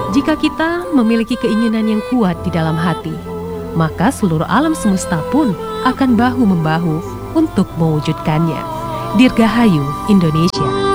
Jika kita memiliki keinginan yang kuat di dalam hati, maka seluruh alam semesta pun akan bahu-membahu untuk mewujudkannya. Dirgahayu Indonesia.